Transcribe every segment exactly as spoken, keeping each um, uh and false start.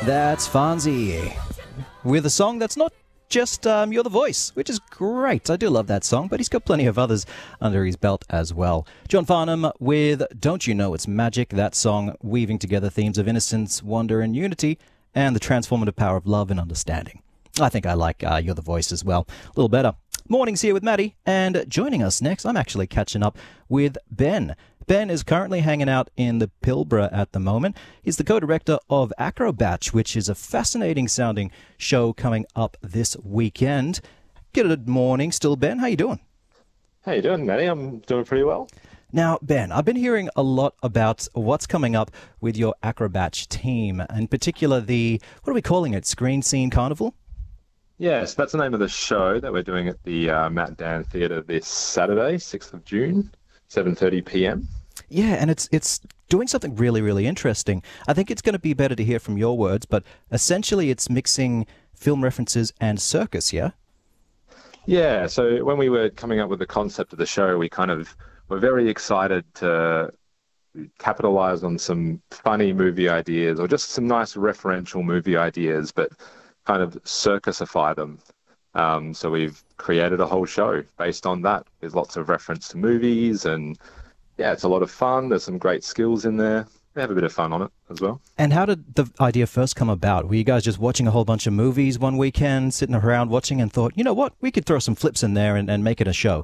That's Fonzie with a song that's not just um, You're the Voice, which is great. I do love that song, but he's got plenty of others under his belt as well. John Farnham with Don't You Know It's Magic, that song weaving together themes of innocence, wonder and unity, and the transformative power of love and understanding. I think I like uh, You're the Voice as well, a little better. Mornings here with Maddie, and joining us next, I'm actually catching up with Ben. Ben is currently hanging out in the Pilbara at the moment. He's the co-director of Acrobatch, which is a fascinating-sounding show coming up this weekend. Good morning still, Ben. How you doing? How you doing, Matty? I'm doing pretty well. Now, Ben, I've been hearing a lot about what's coming up with your Acrobatch team, in particular the, what are we calling it, Screen Scene Carnival? Yes, that's the name of the show that we're doing at the uh, Matt Dan Theatre this Saturday, sixth of June, seven thirty p.m. Yeah, and it's it's doing something really, really interesting. I think it's going to be better to hear from your words, but essentially it's mixing film references and circus, yeah? Yeah, so when we were coming up with the concept of the show, we kind of were very excited to capitalize on some funny movie ideas or just some nice referential movie ideas, but kind of circusify them. Um, so we've created a whole show based on that. There's lots of reference to movies and yeah, it's a lot of fun. There's some great skills in there. We have a bit of fun on it as well. And how did the idea first come about? Were you guys just watching a whole bunch of movies one weekend, sitting around watching and thought, you know what, we could throw some flips in there and, and make it a show?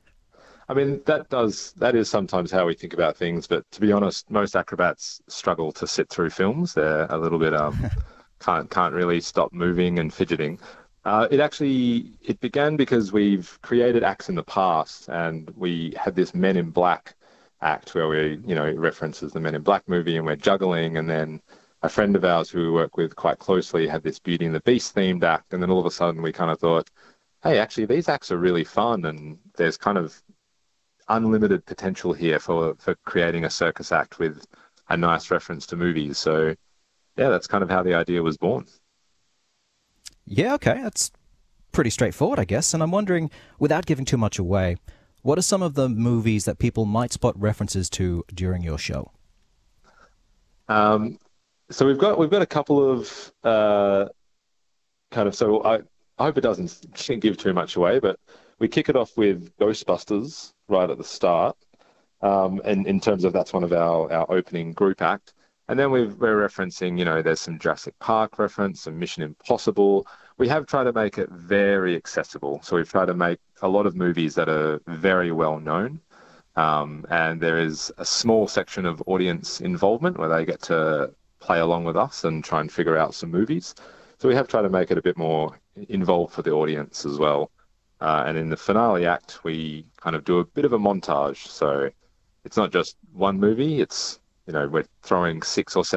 I mean, that does that is sometimes how we think about things. But to be honest, most acrobats struggle to sit through films. They're a little bit um can't can't really stop moving and fidgeting. Uh, it actually it began because we've created acts in the past, and we had this Men in Black act where we, you know, it references the Men in Black movie and we're juggling, and then a friend of ours who we work with quite closely had this Beauty and the Beast themed act, and then all of a sudden we kind of thought, hey, actually these acts are really fun and there's kind of unlimited potential here for, for creating a circus act with a nice reference to movies. So yeah, that's kind of how the idea was born. Yeah, okay, that's pretty straightforward, I guess, and I'm wondering, without giving too much away, what are some of the movies that people might spot references to during your show? Um, so we've got we've got a couple of uh, kind of. So I, I hope it doesn't give too much away, but we kick it off with Ghostbusters right at the start, um, and in terms of that's one of our, our opening group act, and then we've, we're referencing, you know, there's some Jurassic Park reference, some Mission Impossible. We have tried to make it very accessible. So we've tried to make a lot of movies that are very well known. Um, and there is a small section of audience involvement where they get to play along with us and try and figure out some movies. So we have tried to make it a bit more involved for the audience as well. Uh, and in the finale act, we kind of do a bit of a montage. So it's not just one movie. It's, you know, we're throwing six or seven